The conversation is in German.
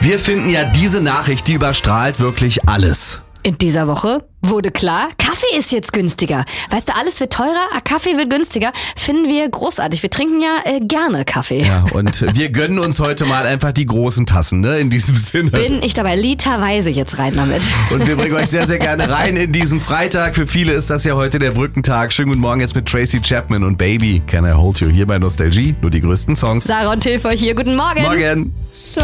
Wir finden ja diese Nachricht, die überstrahlt wirklich alles. In dieser Woche wurde klar, Kaffee ist jetzt günstiger. Weißt du, alles wird teurer, Kaffee wird günstiger. Finden wir großartig. Wir trinken ja gerne Kaffee. Ja, und wir gönnen uns heute mal einfach die großen Tassen, ne? In diesem Sinne. Bin ich dabei, literweise jetzt rein damit. Und wir bringen euch sehr, sehr gerne rein in diesen Freitag. Für viele ist das ja heute der Brückentag. Schönen guten Morgen jetzt mit Tracy Chapman und Baby Can I Hold You hier bei Nostalgie. Nur die größten Songs. Sarah und Till für euch hier. Guten Morgen. Morgen.